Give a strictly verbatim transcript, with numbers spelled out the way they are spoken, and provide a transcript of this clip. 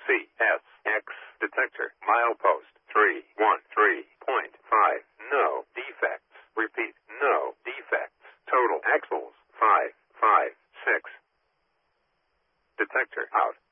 C S X detector milepost three one three point five. No defects. Repeat, no defects. Total axles five five six. Detector out.